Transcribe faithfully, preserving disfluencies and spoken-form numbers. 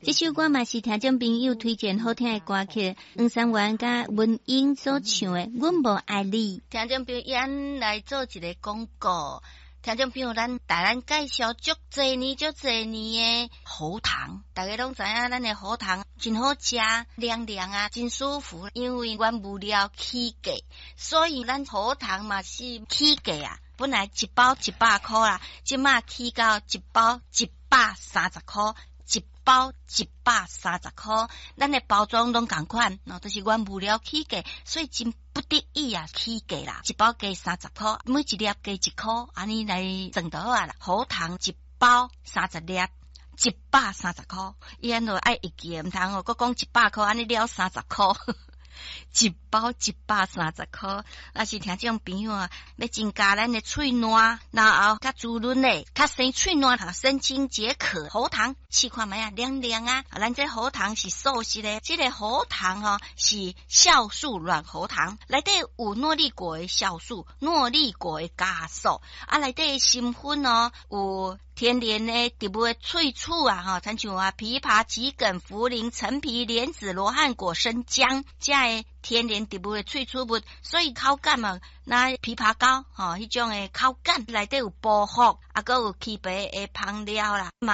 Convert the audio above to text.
这首歌嘛是听众朋友推荐好听的歌曲，黄三元甲文英所唱的《阮无爱你》。听众朋友，咱来做一个广告。听众朋友，咱大咱介绍足侪年、足侪年的喉糖，大家拢知影，咱的喉糖真好食，凉凉啊，真舒服。因为原物料起价，所以咱喉糖嘛是起价啊。本来一包一百块啦，即马起到一包一百三十块。一包一百三十块，咱的包装拢同款，喏，都是原物料起价，所以真不得已啊起价啦。一包加三十块，每一粒加一块，安尼来算就好啊啦。喉糖一包三十粒，一百三十块，伊安就爱一记，毋通哦，佮讲一百块，安尼了三十块。一包一百三十块，若是听众朋友啊，要增加咱的喙暖，然后较滋润嘞，较生喙暖哈，生津解渴。喉糖试看觅啊，凉凉啊，咱这喉糖是素食的，这个喉糖哦是酵素软喉糖，内底有诺丽果的酵素，诺丽果的酵素，啊，内底成分哦有天然的植物的萃取啊，哈，亲像啊枇杷、桔梗、茯苓、陈皮、莲子、罗汉果、生姜，这的天然植物的萃取物，所以口感啊，那枇杷膏吼，迄种的口感内底有保护，啊，佮有去皮的香料啦。